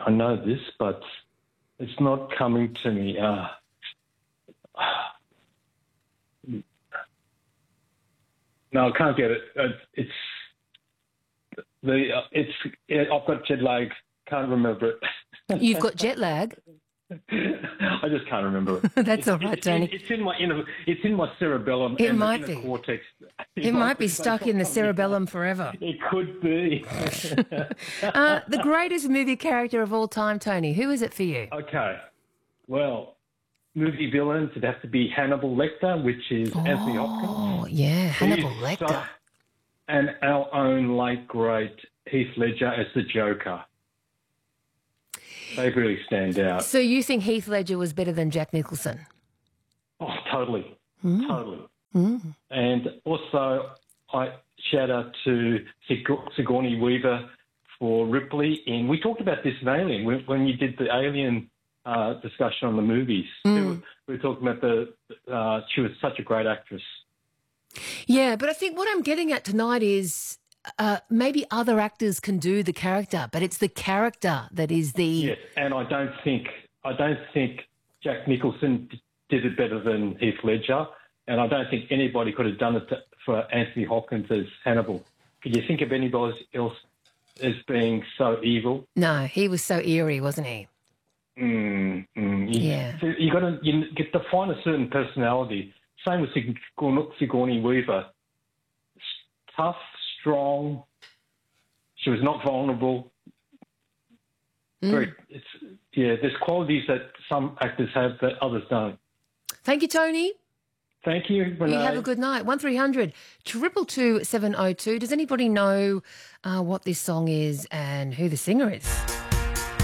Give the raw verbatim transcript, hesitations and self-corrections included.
I know this, but it's not coming to me. Uh, no, I can't get it. It's the. Uh, it's. It, I've got jet lag. Can't remember it. You've got jet lag? I just can't remember it. That's it's, all right, it's, Tony. It's in my inner. It's in my cerebellum. It and might the inner be. cortex. It, it might be stuck in the cerebellum forever. It could be. uh, the greatest movie character of all time, Tony. Who is it for you? Okay. Well, movie villains, it'd have to be Hannibal Lecter, which is oh, Anthony Hopkins. Oh, yeah, Hannibal He's Lecter. So, and our own late, great Heath Ledger as the Joker. They really stand out. So you think Heath Ledger was better than Jack Nicholson? Oh, totally. Mm. Totally. Mm. And also, I shout out to Sig- Sigourney Weaver for Ripley. And we talked about this in Alien, when, when you did the Alien uh, discussion on the movies. Mm. We, were, we were talking about the, uh, she was such a great actress. Yeah, but I think what I'm getting at tonight is uh, maybe other actors can do the character, but it's the character that is the... Yes, and I don't think, I don't think Jack Nicholson d- did it better than Heath Ledger. And I don't think anybody could have done it to, for Anthony Hopkins as Hannibal. Could you think of anybody else as being so evil? No, he was so eerie, wasn't he? Mm, mm. You, Yeah. so you got to you get to find a certain personality. Same with Sig- Sigourney Weaver. Tough, strong. She was not vulnerable. Mm. Very. It's yeah. There's qualities that some actors have that others don't. Thank you, Tony. Thank you, Renee. You have a good night. One three hundred triple two seven oh two. Does anybody know uh, what this song is and who the singer is?